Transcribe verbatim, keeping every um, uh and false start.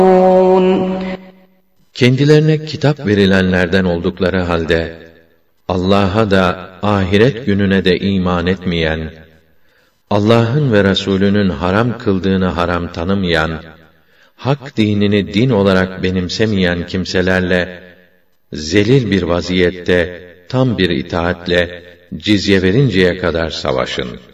Kendilerine kitap verilenlerden oldukları halde, Allah'a da ahiret gününe de iman etmeyen, Allah'ın ve Resulünün haram kıldığını haram tanımayan, hak dinini din olarak benimsemeyen kimselerle, zelil bir vaziyette, tam bir itaatle, cizye verinceye kadar savaşın.